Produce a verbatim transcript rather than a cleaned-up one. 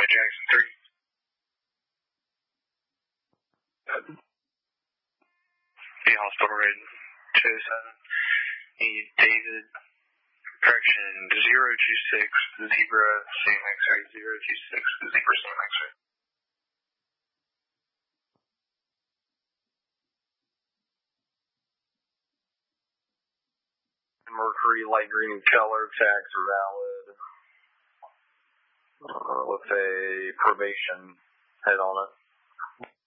runway Jackson three. Be hospital ready. two oh seven. Need David. Correction, zero two six, Zebra, same X-ray, zero two six, Zebra, same X-ray. Mercury light green color, tags are valid. Uh, with a probation head on it.